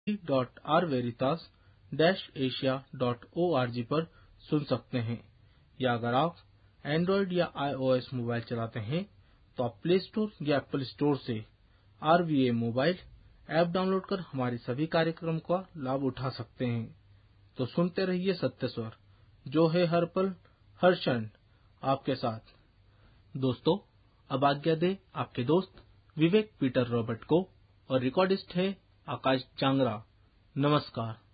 www.rveritas-asia.org पर सुन सकते हैं। या अगर आप एंड्रॉइड या iOS मोबाइल चलाते हैं तो आप प्ले स्टोर या एप्पल स्टोर से RVA मोबाइल ऐप डाउनलोड कर हमारे सभी कार्यक्रम का लाभ उठा सकते हैं। तो सुनते रहिए सत्य स्वर, जो है हर पल हर क्षण आपके साथ। दोस्तों, अब आज्ञा दे आपके दोस्त विवेक पीटर रॉबर्ट को, और रिकॉर्डिस्ट है आकाश जांगरा। नमस्कार।